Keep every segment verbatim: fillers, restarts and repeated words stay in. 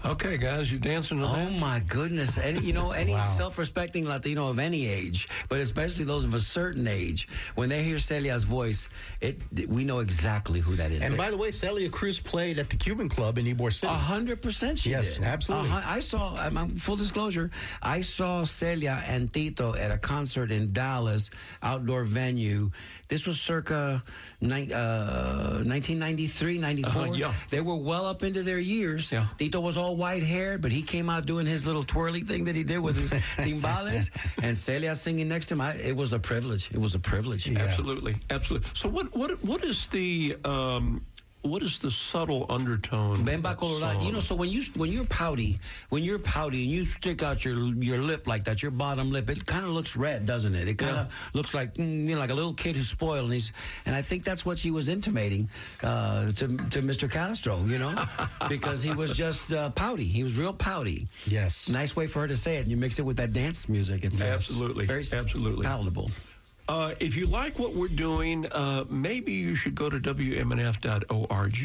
Okay, guys, you dancing to Oh that? my goodness! Any, you know, any Wow. self-respecting Latino of any age, but especially those of a certain age, when they hear Celia's voice, it we know exactly who that is. And by the way, Celia Cruz played at the Cuban Club in Ybor City. A hundred percent, she Yes, did. absolutely. A hun- I saw. I'm, I'm- full disclosure. I saw Celia and Tito at a concert in Dallas, outdoor venue. This was circa ni- uh, nineteen ninety-three, ninety-four. Uh-huh, yeah. They were well up into their years. Yeah. Tito was all white haired, but he came out doing his little twirly thing that he did with his timbales, and Celia singing next to him. I, it was a privilege. It was a privilege. Absolutely, absolutely. So, what, what, what is the, um, what is the subtle undertone? Bemba of that Colorado. song? You know, so when you when you're pouty, when you're pouty and you stick out your your lip like that, your bottom lip, it kind of looks red, doesn't it? It kind of Yeah. looks like mm, you know, like a little kid who's spoiled. And he's and I think that's what she was intimating uh, to to Mister Castro. You know, because he was just uh, pouty. He was real pouty. Yes. Nice way for her to say it. And you mix it with that dance music. It's Absolutely, very s- absolutely. palatable. Uh, if you like what we're doing, uh, maybe you should go to W M N F dot org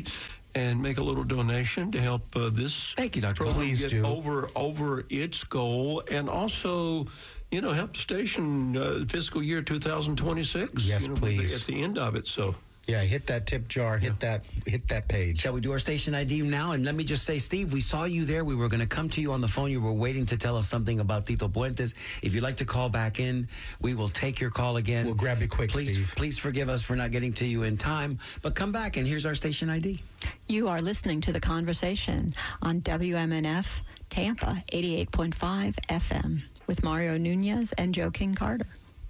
and make a little donation to help uh, this Thank you, Doctor program Please get do. over over its goal, and also, you know, help the station uh, fiscal year two thousand twenty-six. Yes, you know, please. At the end of it, so. Yeah, hit that tip jar, hit that hit that page. Shall we do our station I D now? And let me just say, Steve, we saw you there. We were going to come to you on the phone. You were waiting to tell us something about Tito Puentes. If you'd like to call back in, we will take your call again. We'll grab you quick, please, Steve. Please forgive us for not getting to you in time. But come back, and here's our station I D. You are listening to The Conversation on W M N F Tampa eighty-eight point five F M with Mario Nunez and Joe King Carter.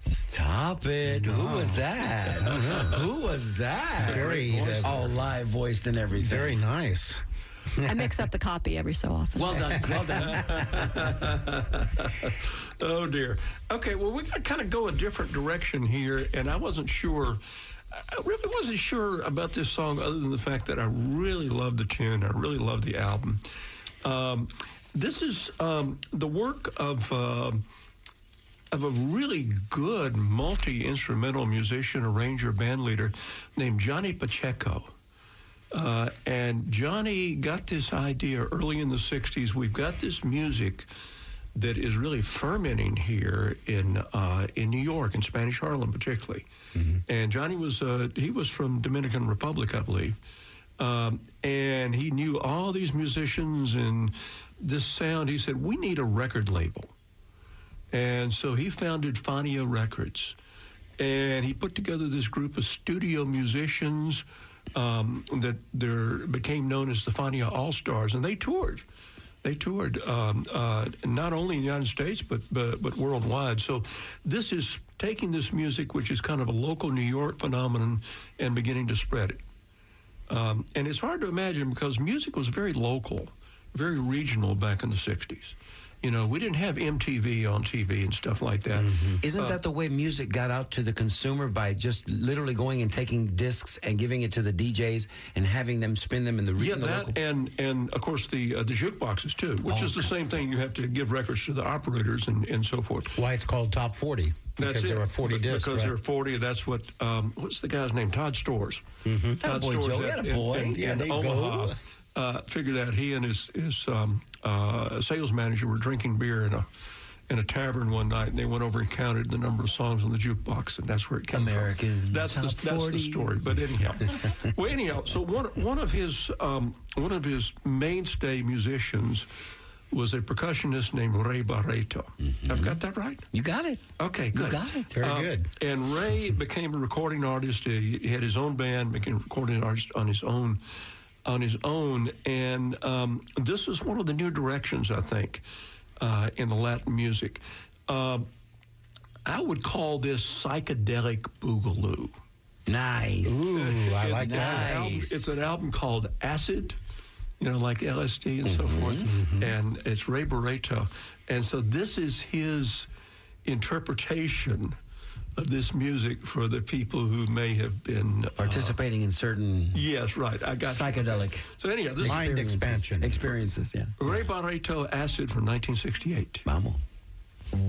Stop it. Who was that? Who was that? Very, uh, oh, live voiced and everything. Very nice. I mix up the copy every so often. Well done. Well done. Oh, dear. Okay, well, we got to kind of go a different direction here, and I wasn't sure. I really wasn't sure about this song other than the fact that I really love the tune. I really love the album. Um, this is um, the work of... Uh, of a really good multi-instrumental musician, arranger, band leader named Johnny Pacheco. Uh, and Johnny got this idea early in the sixties. We've got this music that is really fermenting here in uh, in New York, in Spanish Harlem particularly. Mm-hmm. And Johnny was, uh, he was from Dominican Republic, I believe. Um, and he knew all these musicians and this sound. He said, we need a record label. And so he founded Fania Records, and he put together this group of studio musicians um, that there became known as the Fania All-Stars, and they toured. They toured um, uh, not only in the United States, but, but but worldwide. So this is taking this music, which is kind of a local New York phenomenon, and beginning to spread it. Um, and it's hard to imagine because music was very local, very regional back in the sixties. You know, we didn't have M T V on T V and stuff like that. Mm-hmm. Isn't Uh, that the way music got out to the consumer, by just literally going and taking discs and giving it to the D Js and having them spin them in the Yeah, region? that and and of course the uh, the jukeboxes too, which Oh, is the same thing. You have to give records to the operators and, and so forth. Why it's called Top forty. Because That's there it. are forty Be- discs. Because right? there are forty. That's what. Um, what's the guy's name? Todd Stores. Mm-hmm. Todd Attaboy, Joe. at- Attaboy. in, in, Yeah, in there you go. Omaha. Uh, figured out he and his his um, uh, sales manager were drinking beer in a in a tavern one night, and they went over and counted the number of songs on the jukebox, and that's where it came American from. That's the Top that's the forty. story. But anyhow, well, anyhow, so one one of his um, one of his mainstay musicians was a percussionist named Ray Barreto. Mm-hmm. I've got that right? You got it. Okay, good. got it. Very Um, good. And Ray became a recording artist. He, he had his own band, became a recording artist on his own, on his own. And um, this is one of the new directions, I think, uh, in the Latin music. Um, I would call this psychedelic boogaloo. Nice. Ooh, I It's- like it's that. An album, Nice. it's an album called Acid, you know, like L S D and so forth. And it's Ray Barreto. And so this is his interpretation of this music for the people who may have been uh, Participating in certain yes, right. I got you. psychedelic So anyhow, this Mind experiences. expansion. Experiences, yeah. is Ray Barreto, Acid from nineteen sixty-eight. Vamos.